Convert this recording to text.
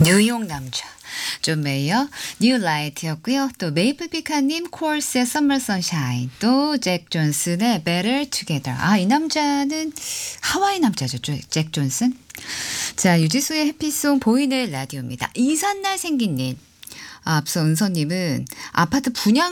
뉴욕 남자 존 메이어 뉴 라이트였고요. 또 메이플 피카님 콜스의 Summer Sunshine, 또 잭 존슨의 Better Together. 아, 이 남자는 하와이 남자죠, 잭 존슨. 자, 유지수의 해피송 보이는 라디오입니다. 이삿날 생긴 일. 앞서 은서님은 아파트 분양